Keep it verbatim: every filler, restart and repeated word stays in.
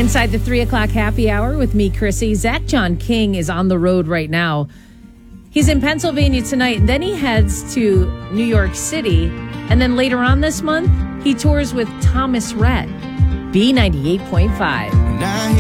Inside the three o'clock happy hour with me, Chrissy. Zach John King is on the road right now. He's in Pennsylvania tonight, and then he heads to New York City. And then later on this month, he tours with Thomas Rhett, B ninety-eight point five.